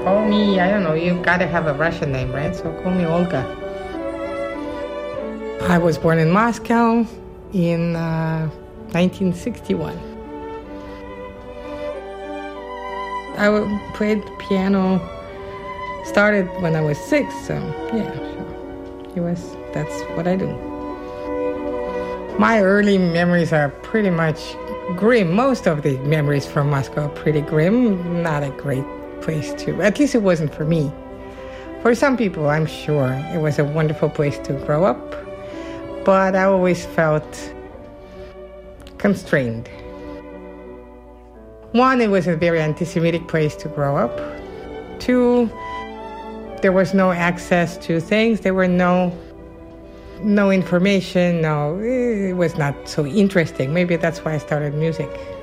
call me, I don't know, you gotta have a Russian name, right? So call me Olga. I was born in Moscow in 1961. I played piano, started when I was 6, so that's what I do. My early memories are pretty much grim. Most of the memories from Moscow are pretty grim, not a great place to, at least it wasn't for me. For some people, I'm sure it was a wonderful place to grow up, but I always felt constrained. One, it was a very anti-Semitic place to grow up. Two, there was no access to things. There were no information. No, it was not so interesting. Maybe that's why I started music.